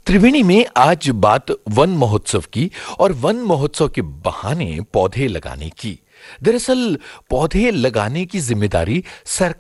त्रिवेणी में आज बात वन महोत्सव की और वन महोत्सव के बहाने पौधे लगाने की। दरअसल पौधे लगाने की जिम्मेदारी सरकार